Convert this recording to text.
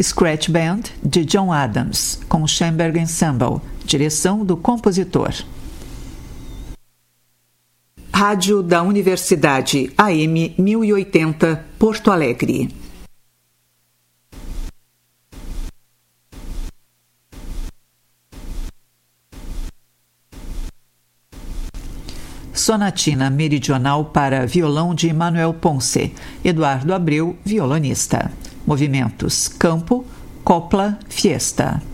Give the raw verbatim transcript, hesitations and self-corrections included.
Scratch Band, de John Adams, com Schoenberg Ensemble, direção do compositor. Rádio da Universidade A M mil e oitenta, Porto Alegre. Sonatina Meridional para violão de Manuel Ponce, Eduardo Abreu, violonista. Movimentos: campo, copla, fiesta.